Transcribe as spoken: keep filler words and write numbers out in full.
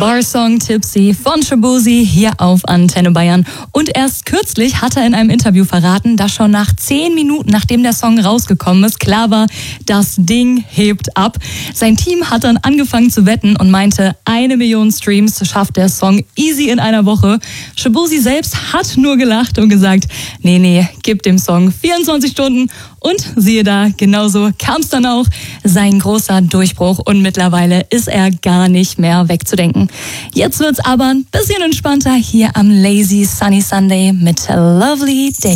Bar-Song Tipsy von Shaboozey hier auf Antenne Bayern. Und erst kürzlich hat er in einem Interview verraten, dass schon nach zehn Minuten, nachdem der Song rausgekommen ist, klar war, das Ding hebt ab. Sein Team hat dann angefangen zu wetten und meinte, eine Million Streams schafft der Song easy in einer Woche. Shaboozey selbst hat nur gelacht und gesagt, nee, nee, gib dem Song vierundzwanzig Stunden. Und siehe da, genauso kam es dann auch, sein großer Durchbruch. Und mittlerweile ist er gar nicht mehr wegzudenken. Jetzt wird's aber ein bisschen entspannter hier am Lazy Sunny Sunday mit Lovely Day.